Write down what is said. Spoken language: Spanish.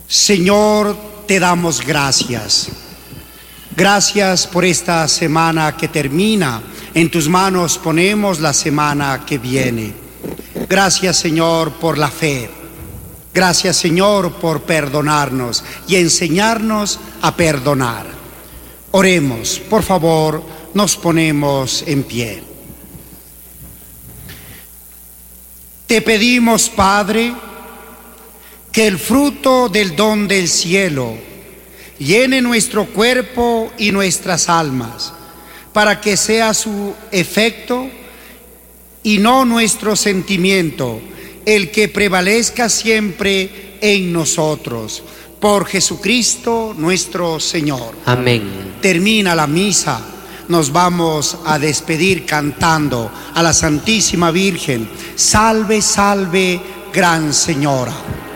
Señor, te damos gracias. Gracias por esta semana que termina. En tus manos ponemos la semana que viene. Gracias, Señor, por la fe. Gracias, Señor, por perdonarnos y enseñarnos a perdonar. Oremos, por favor, nos ponemos en pie. Te pedimos, Padre, que el fruto del don del cielo llene nuestro cuerpo y nuestras almas, para que sea su efecto y no nuestro sentimiento el que prevalezca siempre en nosotros. Por Jesucristo nuestro Señor. Amén. Termina la misa. Nos vamos a despedir cantando a la Santísima Virgen: Salve, salve, Gran Señora.